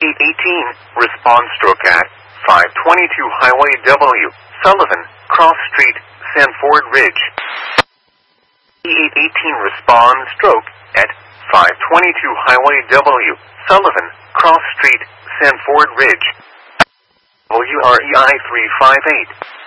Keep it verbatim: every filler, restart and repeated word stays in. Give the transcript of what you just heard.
eight eighteen, respond stroke at five twenty-two Highway W, Sullivan, Cross Street, Sanford Ridge. E eight eighteen, respond stroke at five twenty-two Highway W, Sullivan, Cross Street, Sanford Ridge. W R E I three five eight.